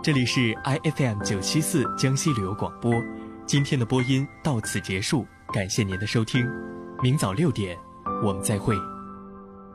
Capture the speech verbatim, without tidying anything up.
这里是 I F M 九七四江西旅游广播，今天的播音到此结束，感谢您的收听，明早六点我们再会。